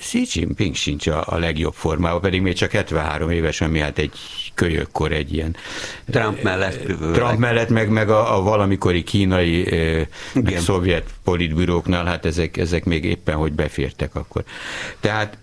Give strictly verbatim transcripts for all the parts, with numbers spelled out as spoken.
Xi Jinping sincs a, a legjobb formában, pedig még csak hetvenhárom éves, ami hát egy kölyökkor egy ilyen... Trump mellett. Trump mellett, meg, meg a, a valamikori kínai, meg szovjet politbüróknál, hát ezek, ezek még éppen hogy befértek akkor. Tehát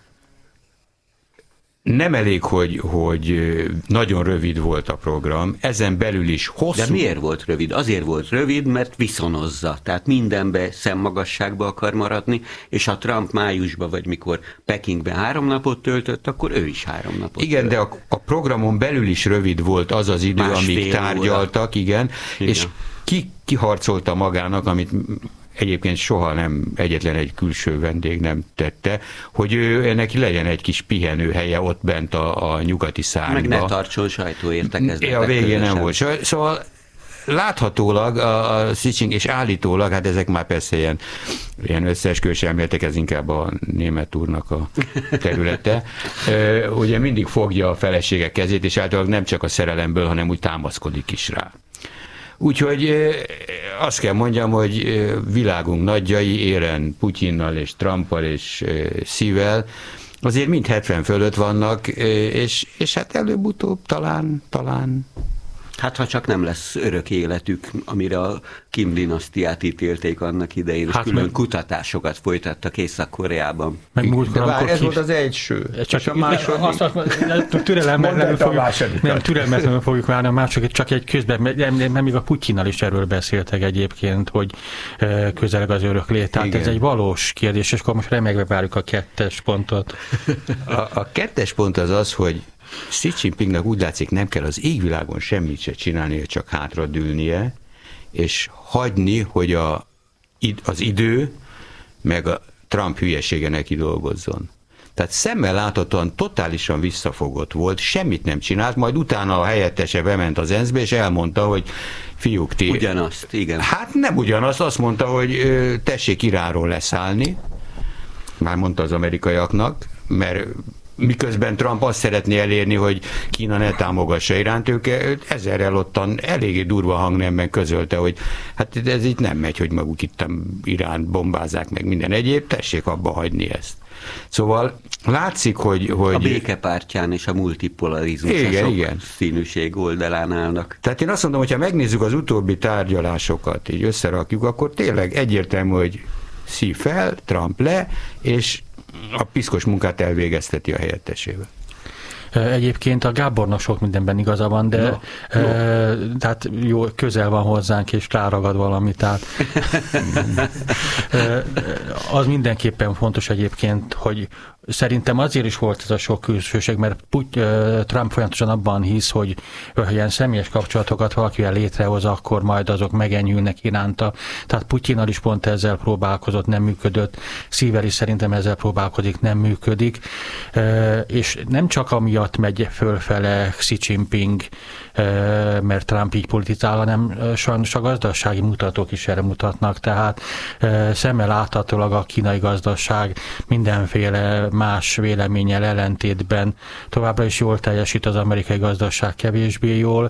nem elég, hogy, hogy nagyon rövid volt a program, ezen belül is hosszú... De miért volt rövid? Azért volt rövid, mert viszonozza. Tehát mindenbe szemmagasságba akar maradni, és ha Trump májusban, vagy mikor Pekingben három napot töltött, akkor ő is három napot Igen, töltött. de a, a programon belül is rövid volt az az idő, Másfél amíg tárgyaltak, igen, igen, és ki, kiharcolta magának, amit egyébként soha nem, egyetlen egy külső vendég nem tette, hogy ő, neki legyen egy kis pihenőhelye ott bent a, a nyugati szárnyba. Meg ne tartson sajtóértekezletet. A végén közösen. nem volt. Szóval láthatólag a, a Xi Jinping, és állítólag, hát ezek már persze ilyen, ilyen összeesküvés elméletek, ez inkább a német úrnak a területe, ugye mindig fogja a felesége kezét, és általában nem csak a szerelemből, hanem úgy támaszkodik is rá. Úgyhogy azt kell mondjam, hogy világunk nagyjai, éren Putyinnal és Trumpal és Xivel, azért mind hetven fölött vannak, és, és hát előbb-utóbb talán, talán... Hát ha csak nem lesz örök életük, amire a Kim dinasztiát ítélték annak idején, hát és külön meg... kutatásokat folytattak Észak-Koreában. Meg múltkor, De bár ez kis... volt az egyső. Csak a második. Türelmetlenül fogjuk, nem türelmetlenül fogjuk várni, a mások csak egy közben, nem, nem, nem még a Putyinnal is erről beszéltek egyébként, hogy közeleg az örök lét. Tehát igen, ez egy valós kérdés, és akkor most remegve várjuk a kettes pontot. A, a kettes pont az az, hogy Xi Jinpingnek úgy látszik, nem kell az égvilágon semmit se csinálnia, csak hátradőlnie, és hagyni, hogy a, az idő, meg a Trump hülyesége neki dolgozzon. Tehát szemmel láthatóan totálisan visszafogott volt, semmit nem csinált, majd utána a helyettese bement az ENSZ-be, és elmondta, hogy fiúk, ti... Ugyanazt, igen. Hát nem ugyanazt, azt mondta, hogy tessék Iránról leszállni, már mondta az amerikaiaknak, mert miközben Trump azt szeretné elérni, hogy Kína ne támogassa Iránt, ők ezerrel ottan eléggé durva hangnemben közölte, hogy hát ez itt nem megy, hogy maguk itt Iránt bombázzák meg minden egyéb, tessék abba hagyni ezt. Szóval látszik, hogy... hogy a békepártyán és a multipolarizmus igen, a igen. színűség oldalán állnak. Tehát én azt mondom, hogy ha megnézzük az utóbbi tárgyalásokat, így összerakjuk, akkor tényleg egyértelmű, hogy Xi fel, Trump le, és a piszkos munkát elvégezteti a helyettesével. Egyébként a Gábornak sok mindenben igaza van, de no, e, no. tehát jó, közel van hozzánk, és ráragad valami, tehát az mindenképpen fontos egyébként, hogy szerintem azért is volt ez a sok külsőség, mert Trump folyamatosan abban hisz, hogy ilyen személyes kapcsolatokat valakivel létrehoz, akkor majd azok megenyhülnek iránta. Tehát Putyinnal is pont ezzel próbálkozott, nem működött. Xivel is szerintem ezzel próbálkozik, nem működik. És nem csak amiatt megy fölfele Xi Jinping, mert Trump így politizál, hanem sajnos a gazdasági mutatók is erre mutatnak. Tehát szemmel láthatólag a kínai gazdaság mindenféle más véleménnyel ellentétben továbbra is jól teljesít, az amerikai gazdaság kevésbé jól.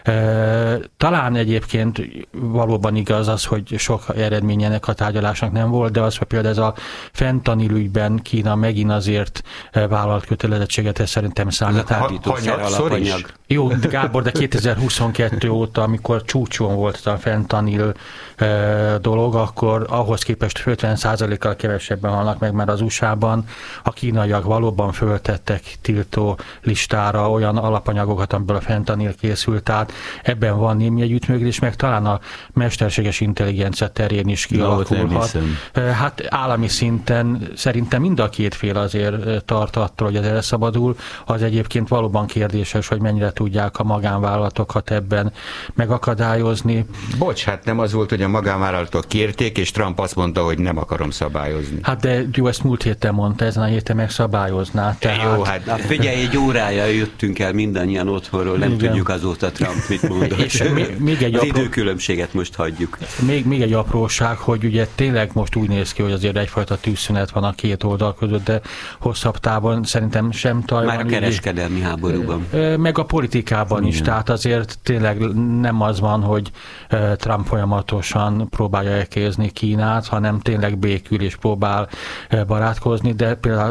Talán egyébként valóban igaz az, hogy sok eredményének a tárgyalásnak nem volt, de az, hogy például ez a fentanil ügyben Kína megint azért vállalt kötelezettséget, ez szerintem számítárítószer alapanyag. Jó, Gábor, de kétezer-huszonkettő óta, amikor csúcson volt a fentanil dolog, akkor ahhoz képest ötven százalékkal kevesebben halnak meg, mert az u es á-ban a kínaiak valóban föltettek tiltó listára olyan alapanyagokat, amiből a fentanil készült, tehát ebben van némi együttműködés, meg talán a mesterséges intelligencia terén is kialakulhat. Hát állami szinten szerintem mind a két fél azért tart attól, hogy ez elszabadul, az egyébként valóban kérdéses, hogy mennyire tudják a magánvállalatokat ebben megakadályozni. Bocs, hát nem az volt, hogy a magánvállalatok kérték, és Trump azt mondta, hogy nem akarom szabályozni. Hát de jó, ezt múlt héten mondta, ezen a héten megszabályozná. Tehát... Jó, hát na, figyelj, egy órája jöttünk el mindannyian otthonról, nem igen. tudjuk azóta Trump mit mondott. És még, még egy az apró... időkülönbséget most hagyjuk. Még, még egy apróság, hogy ugye tényleg most úgy néz ki, hogy azért egyfajta tűzszünet van a két oldal között, de hosszabb távon szerintem sem Tajvan. Már a kereskedelmi ügy, háborúban. Meg a politikában is, igen. Tehát azért tényleg nem az van, hogy Trump folyamatosan próbálja elkézni Kínát, hanem tényleg békül és próbál barátkozni, de például